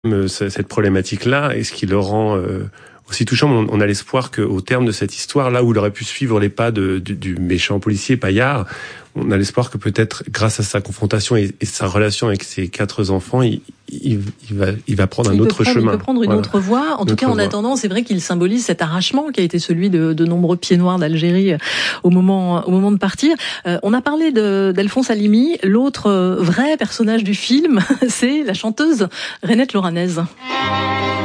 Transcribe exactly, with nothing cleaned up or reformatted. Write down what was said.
cette problématique-là, et ce qui le rend euh, aussi touchant, on, on a l'espoir qu'au terme de cette histoire, là où il aurait pu suivre les pas de, du, du méchant policier Paillard, on a l'espoir que peut-être, grâce à sa confrontation et, et sa relation avec ses quatre enfants, il, il, il, va, il va prendre un il autre prendre, chemin. Il peut prendre une voilà. autre voie. En une tout cas, en voie. attendant, c'est vrai qu'il symbolise cet arrachement qui a été celui de, de nombreux pieds noirs d'Algérie au moment, au moment de partir. Euh, on a parlé de, d'Alphonse Halimi. L'autre vrai personnage du film, c'est la chanteuse Reynette Loranez.